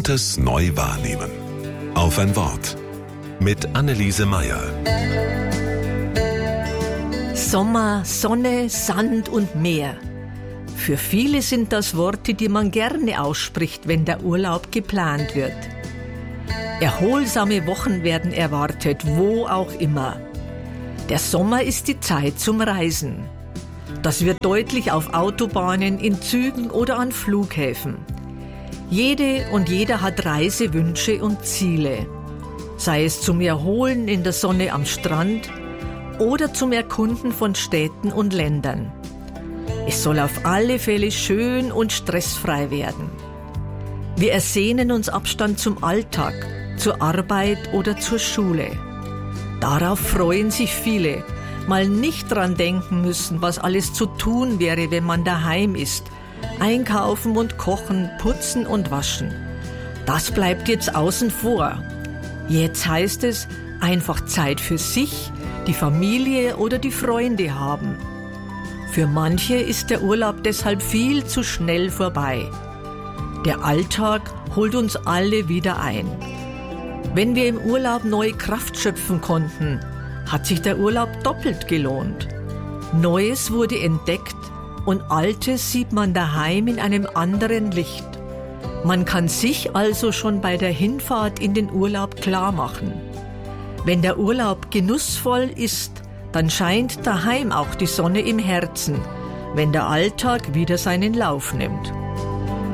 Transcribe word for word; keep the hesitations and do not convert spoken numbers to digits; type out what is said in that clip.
Buntes neu wahrnehmen. Auf ein Wort. Mit Anneliese Meyer. Sommer, Sonne, Sand und Meer. Für viele sind das Worte, die man gerne ausspricht, wenn der Urlaub geplant wird. Erholsame Wochen werden erwartet, wo auch immer. Der Sommer ist die Zeit zum Reisen. Das wird deutlich auf Autobahnen, in Zügen oder an Flughäfen. Jede und jeder hat Reisewünsche und Ziele. Sei es zum Erholen in der Sonne am Strand oder zum Erkunden von Städten und Ländern. Es soll auf alle Fälle schön und stressfrei werden. Wir ersehnen uns Abstand zum Alltag, zur Arbeit oder zur Schule. Darauf freuen sich viele, mal nicht dran denken müssen, was alles zu tun wäre, wenn man daheim ist. Einkaufen und kochen, putzen und waschen. Das bleibt jetzt außen vor. Jetzt heißt es, einfach Zeit für sich, die Familie oder die Freunde haben. Für manche ist der Urlaub deshalb viel zu schnell vorbei. Der Alltag holt uns alle wieder ein. Wenn wir im Urlaub neue Kraft schöpfen konnten, hat sich der Urlaub doppelt gelohnt. Neues wurde entdeckt und Altes sieht man daheim in einem anderen Licht. Man kann sich also schon bei der Hinfahrt in den Urlaub klar machen. Wenn der Urlaub genussvoll ist, dann scheint daheim auch die Sonne im Herzen, wenn der Alltag wieder seinen Lauf nimmt.